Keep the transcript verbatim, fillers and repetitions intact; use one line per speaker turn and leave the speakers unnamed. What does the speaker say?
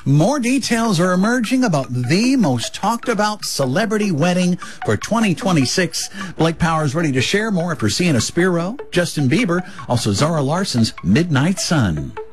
More details are emerging about the most talked about celebrity wedding for twenty twenty-six. Blake Power's ready to share more after seeing a Spiro, Justin Bieber, also Zara Larson's Midnight Sun.